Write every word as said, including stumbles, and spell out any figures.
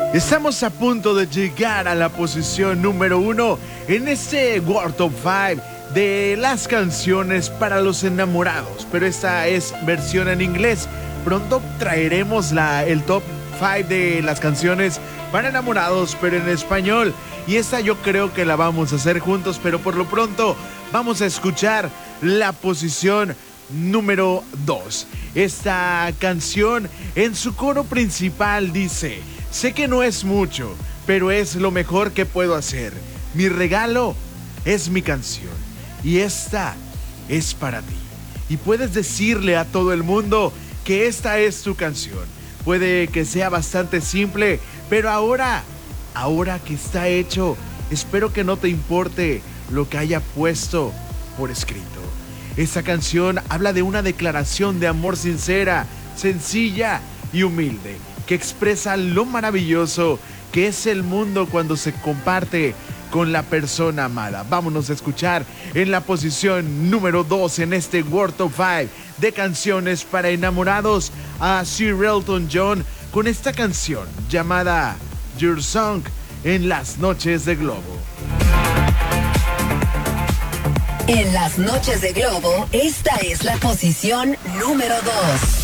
Estamos a punto de llegar a la posición número uno en este World Top cinco de las canciones para los enamorados, pero esta es versión en inglés. Pronto traeremos la, el top cinco de las canciones para enamorados, pero en español. Y esta yo creo que la vamos a hacer juntos, pero por lo pronto vamos a escuchar la posición número dos. Esta canción en su coro principal dice: sé que no es mucho, pero es lo mejor que puedo hacer. Mi regalo es mi canción y esta es para ti. Y puedes decirle a todo el mundo que esta es tu canción. Puede que sea bastante simple, pero ahora, ahora que está hecho, espero que no te importe lo que haya puesto por escrito. Esta canción habla de una declaración de amor sincera, sencilla y humilde, que expresa lo maravilloso que es el mundo cuando se comparte con la persona amada. Vámonos a escuchar en la posición número dos en este World Top cinco de canciones para enamorados a Sir Elton John con esta canción llamada Your Song en las noches de Globo. En las noches de Globo, esta es la posición número dos.